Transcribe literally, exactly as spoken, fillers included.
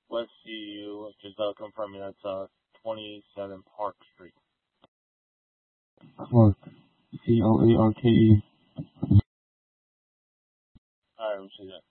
Westview, just uh, confirming that's uh, twenty-seven Park Street. Clark. C L A R K E. Alright, we'll see that.